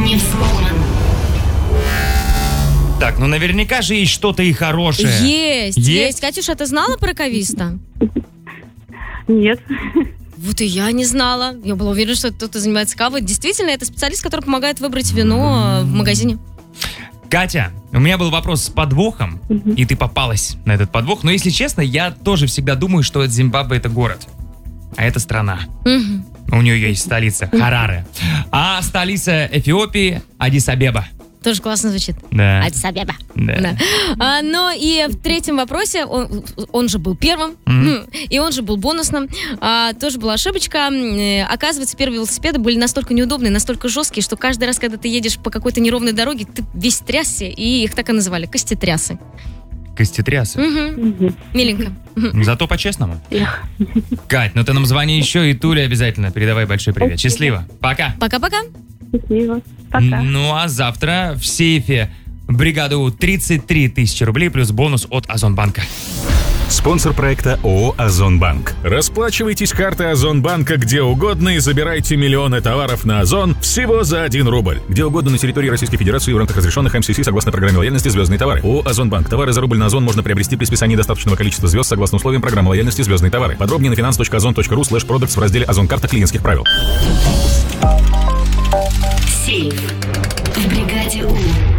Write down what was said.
не взломан. Так, ну наверняка же есть что-то и хорошее. Есть. Катюша, ты знала про Кависта? Нет. Вот и я не знала. Я была уверена, что кто-то занимается кавой. Действительно, это специалист, который помогает выбрать вино в магазине. Катя, у меня был вопрос с подвохом, и ты попалась на этот подвох. Но, если честно, я тоже всегда думаю, что Зимбабве — это город, а это страна. У нее есть столица Хараре. А столица Эфиопии — Аддис-Абеба. Тоже классно звучит. Да. Аддис-Абеба. Да. Но и в третьем вопросе, он же был первым, и он же был бонусным, тоже была ошибочка. Оказывается, первые велосипеды были настолько неудобные, настолько жесткие, что каждый раз, когда ты едешь по какой-то неровной дороге, ты весь трясся, и их так и называли — костетрясы. Костетрясы. Миленько. Зато по-честному. Кать, ну ты нам звони еще, и Туле обязательно передавай большой привет. Счастливо. Пока. Пока-пока. Счастливо. Пока. Ну а завтра в сейфе бригаду 33 тысячи рублей плюс бонус от Озонбанка. Спонсор проекта ООО «Озонбанк». Расплачивайтесь картой Озонбанка где угодно и забирайте миллионы товаров на Озон всего за 1 рубль. Где угодно на территории Российской Федерации в рамках разрешенных МСС согласно программе лояльности «Звездные товары». ООО «Озонбанк». Товары за рубль на Озон можно приобрести при списании достаточного количества звезд согласно условиям программы лояльности «Звездные товары». Подробнее на finance.ozon.ru/products в разделе «Озон-карта клиентских правил». Сейф в бригаде У.